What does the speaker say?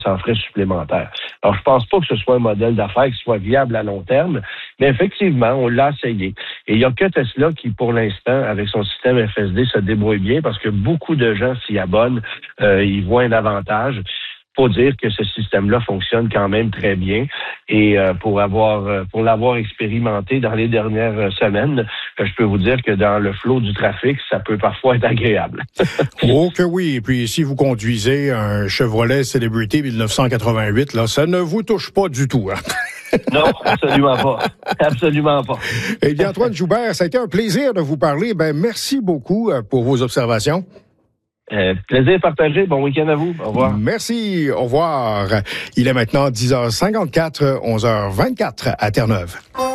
sans frais supplémentaires. Alors, je pense pas que ce soit un modèle d'affaires qui soit viable à long terme, mais effectivement, on l'a essayé. Et il y a que Tesla qui, pour l'instant, avec son système FSD, se débrouille bien parce que beaucoup de gens s'y abonnent, ils voient un avantage. Faut dire que ce système-là fonctionne quand même très bien. Et pour l'avoir expérimenté dans les dernières semaines, je peux vous dire que dans le flot du trafic, ça peut parfois être agréable. Oh que oui. Et puis si vous conduisez un Chevrolet Celebrity 1988, là, ça ne vous touche pas du tout, hein? Non, absolument pas. Absolument pas. Eh bien, Antoine Joubert, ça a été un plaisir de vous parler. Merci beaucoup pour vos observations. Plaisir partagé. Bon week-end à vous. Au revoir. Merci. Au revoir. Il est maintenant 10h54, 11h24 à Terre-Neuve.